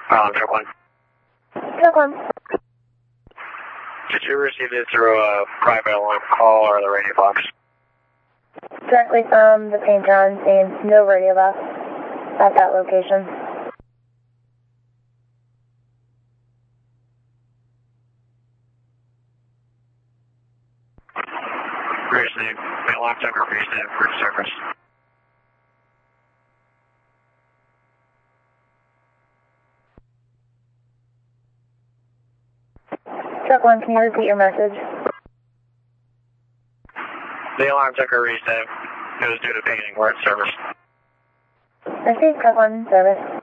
Truck 1. Truck 1. Did you receive it through a private alarm call or the radio box? Directly from the Paintron, saying no radio box at that location. Receive. Alarm checker receive for service. Truck 1, can you repeat your message? The alarm checker reset. It was due to painting. We're in service. Receive Truck 1, service.